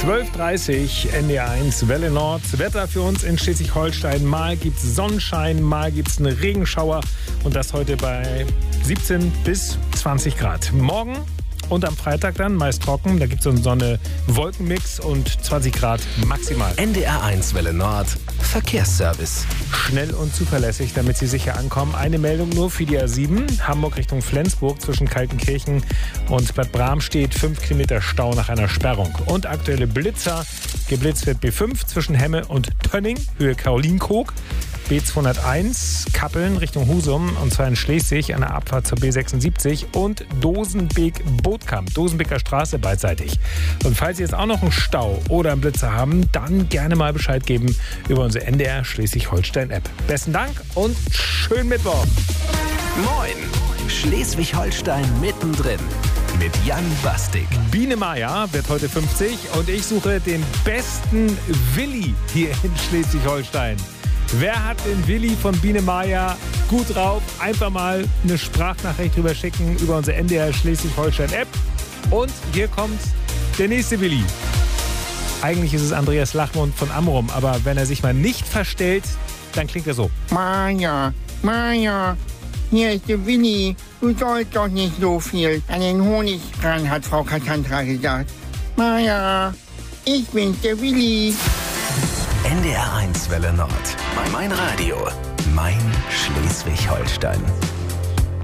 12.30 NDR1 Welle Nord. Wetter für uns in Schleswig-Holstein. Mal gibt es Sonnenschein, mal gibt es einen Regenschauer. Und das heute bei 17 bis 20 Grad. Morgen und am Freitag dann meist trocken. Da gibt es so einen Sonne-Wolkenmix und 20 Grad maximal. NDR1 Welle Nord. Verkehrsservice. Schnell und zuverlässig, damit Sie sicher ankommen. Eine Meldung nur für die A7. Hamburg Richtung Flensburg zwischen Kaltenkirchen und Bad Bramstedt. 5 Kilometer Stau nach einer Sperrung. Und aktuelle Blitzer. Geblitzt wird B5 zwischen Hemme und Tönning, Höhe Karolinenkoog. B201 Kappeln Richtung Husum, und zwar in Schleswig an der Abfahrt zur B76, und Dosenbeek-Bootkamp, Dosenbeker Straße beidseitig. Und falls Sie jetzt auch noch einen Stau oder einen Blitzer haben, dann gerne mal Bescheid geben über unsere NDR Schleswig-Holstein-App. Besten Dank und schönen Mittwoch. Moin, Schleswig-Holstein mittendrin mit Jan Bastik. Biene Maya wird heute 50 und ich suche den besten Willi hier in Schleswig-Holstein. Wer hat den Willi von Biene Maya gut drauf? Einfach mal eine Sprachnachricht drüber schicken über unsere NDR Schleswig-Holstein-App. Und hier kommt der nächste Willi. Eigentlich ist es Andreas Lachmund von Amrum, aber wenn er sich mal nicht verstellt, dann klingt er so. Maja, hier ist der Willi. Du sollst doch nicht so viel an den Honig ran, hat Frau Cassandra gesagt. Maja, ich bin's, der Willi. NDR1 Welle Nord. Mein Radio. Mein Schleswig-Holstein.